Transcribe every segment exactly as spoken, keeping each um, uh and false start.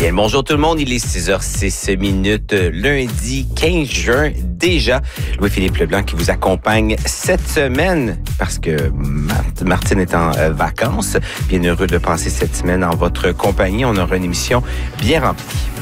Bien, bonjour tout le monde, il est six heures six minutes, lundi quinze juin déjà. Louis-Philippe Leblanc qui vous accompagne cette semaine parce que Martine est en vacances. Bien heureux de passer cette semaine en votre compagnie. On aura une émission bien remplie.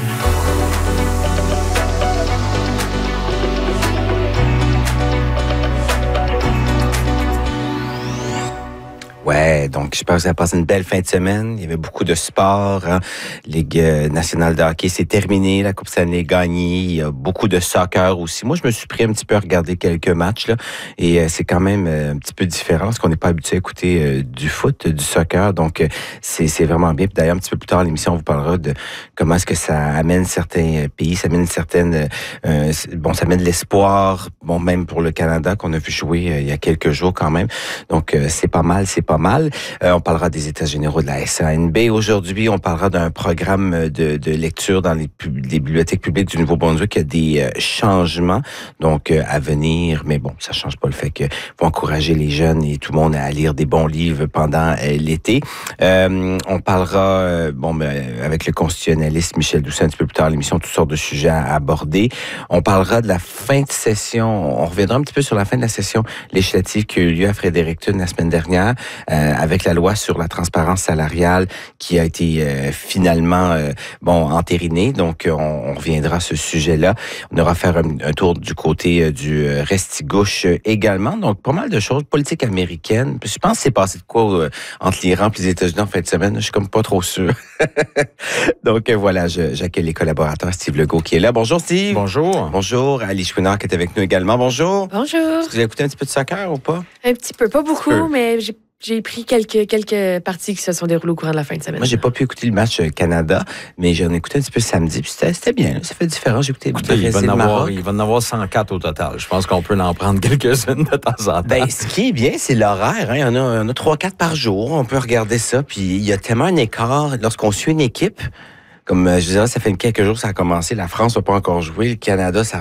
Ouais, donc je pense que ça a passé une belle fin de semaine. Il y avait beaucoup de sport. Hein. Ligue nationale de hockey, c'est terminé. La Coupe Stanley est gagnée. Il y a beaucoup de soccer aussi. Moi, je me suis pris un petit peu à regarder quelques matchs là, et euh, c'est quand même euh, un petit peu différent parce qu'on n'est pas habitué à écouter euh, du foot, du soccer. Donc, euh, c'est, c'est vraiment bien. Puis d'ailleurs, un petit peu plus tard dans l'émission, on vous parlera de comment est-ce que ça amène certains pays, ça amène certaines... Euh, bon, ça amène l'espoir, bon, même pour le Canada qu'on a vu jouer euh, il y a quelques jours quand même. Donc, euh, c'est pas mal, c'est pas mal. Euh, on parlera des États généraux de la S A N B. Aujourd'hui, on parlera d'un programme de, de lecture dans les, pub- les bibliothèques publiques du Nouveau-Brunswick. Il y a des euh, changements donc euh, à venir, mais bon, ça change pas le fait qu'il faut encourager les jeunes et tout le monde à lire des bons livres pendant euh, l'été. Euh, on parlera, euh, bon, ben, avec le constitutionnaliste Michel Doucet un petit peu plus tard à l'émission, toutes sortes de sujets à aborder. On parlera de la fin de session. On reviendra un petit peu sur la fin de la session législative qui a eu lieu à Fredericton la semaine dernière. Euh, avec la loi sur la transparence salariale qui a été euh, finalement euh, bon entérinée. Donc, on, on reviendra à ce sujet-là. On aura fait un, un tour du côté euh, du Restigouche euh, également. Donc, pas mal de choses. Politique américaine. Je pense que c'est passé de quoi euh, entre l'Iran et les États-Unis en fin de semaine. Je suis comme pas trop sûr. Donc, euh, voilà, je, j'accueille les collaborateurs. Steve Legault qui est là. Bonjour, Steve. Bonjour. Bonjour. Ali Chouinard qui est avec nous également. Bonjour. Bonjour. Est-ce que vous avez écouté un petit peu de soccer ou pas? Un petit peu. Pas beaucoup, peu. mais j'ai J'ai pris quelques, quelques parties qui se sont déroulées au courant de la fin de semaine. Moi, j'ai pas pu écouter le match Canada, mais j'en ai écouté un petit peu samedi, puis c'était, c'était bien. Ça fait différent. J'ai écouté Écoutez, le il va, Brésil, en avoir, Maroc. il va en avoir cent quatre au total. Je pense qu'on peut en prendre quelques-unes de temps en temps. Ben, ce qui est bien, c'est l'horaire. Hein. Il y en a, il y en a trois quatre par jour. On peut regarder ça, puis il y a tellement un écart lorsqu'on suit une équipe. Comme je dirais, ça fait quelques jours que ça a commencé. La France n'a pas encore joué. Le Canada, ça